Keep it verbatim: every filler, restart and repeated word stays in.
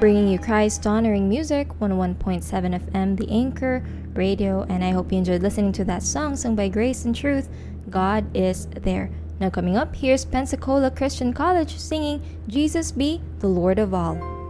bringing you Christ honoring music, one oh one point seven F M, The Anchor Radio, and I hope you enjoyed listening to that song sung by Grace and Truth, God Is There. Now coming up, here's Pensacola Christian College singing Jesus Be the Lord of All.